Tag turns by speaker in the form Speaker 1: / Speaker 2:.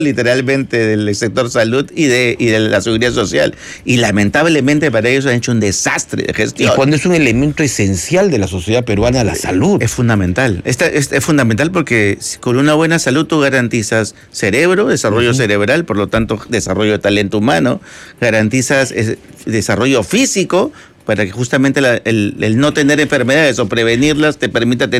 Speaker 1: literalmente del sector salud y de la seguridad social. Y lamentablemente para ellos han hecho un desastre de
Speaker 2: Y
Speaker 1: gestión.
Speaker 2: cuando es un elemento esencial de la sociedad peruana, la salud.
Speaker 1: Es fundamental. Es fundamental porque con una buena salud tú garantizas cerebro, desarrollo cerebral, por lo tanto desarrollo de talento humano, garantizas desarrollo físico para que justamente el no tener enfermedades o prevenirlas te permita tener